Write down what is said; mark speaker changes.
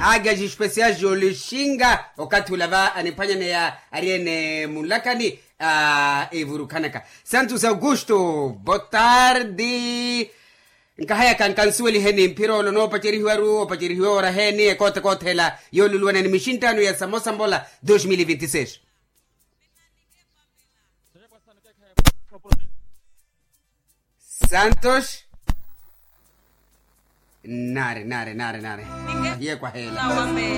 Speaker 1: agaji special joli shinga wakati ulava anipanya ne ya ariene mulakani evurukanaka. Santos Augusto, boa tarde. Nkahaya kansueli heni mpiro lono pachiri huara heni kote hela yoluluana ni mishintano ya Samosa Mbola 2026. Santos nare. Ye kwa hela.